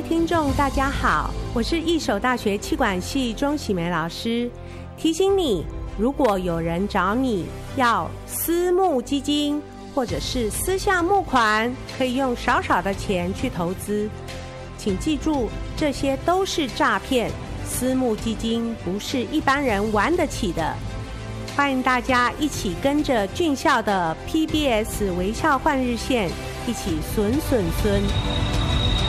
位听众大家好，我是一手大学企管系钟喜梅老师。提醒你，如果有人找你要私募基金或者是私下募款，可以用少少的钱去投资，请记住，这些都是诈骗。私募基金不是一般人玩得起的。欢迎大家一起跟着俊孝的 PBS 微笑换日线，一起损。